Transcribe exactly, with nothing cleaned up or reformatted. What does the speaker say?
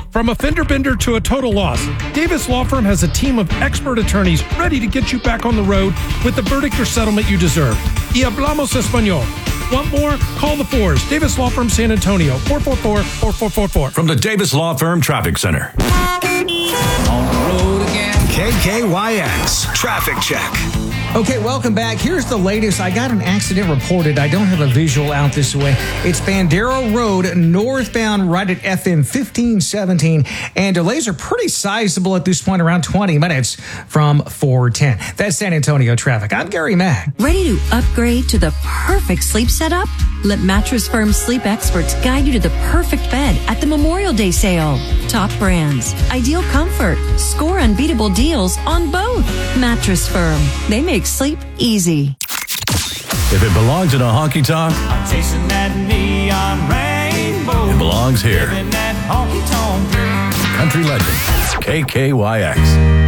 From a fender bender to a total loss, Davis Law Firm has a team of expert attorneys ready to get you back on the road with the verdict or settlement you deserve. Y hablamos español. Want more? Call the fours. Davis Law Firm San Antonio, four four four, four four four four. From the Davis Law Firm Traffic Center. On the road again. K K Y X Traffic Check. Okay, welcome back. Here's the latest. I got an accident reported. I don't have a visual out this way. It's Bandera Road, northbound, right at F M fifteen seventeen. And delays are pretty sizable at this point, around twenty minutes from four ten. That's San Antonio traffic. I'm Gary Mack. Ready to upgrade to the perfect sleep setup? Let Mattress Firm sleep experts guide you to the perfect bed at the Memorial Day sale. Top brands, ideal comfort, score unbeatable deals on both. Mattress Firm. They make sleep easy. If it belongs in a honky tonk, I'm chasing that neon rainbow. it belongs here. Living that honky tonk dream. Country legend, K K Y X.